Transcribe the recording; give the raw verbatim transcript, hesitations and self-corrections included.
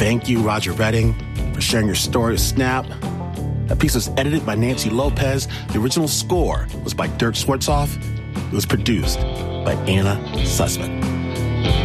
Thank you, Roger Redding, for sharing your story with Snap. That piece was edited by Nancy Lopez. The original score was by Dirk Schwartzoff. It was produced by Anna Sussman.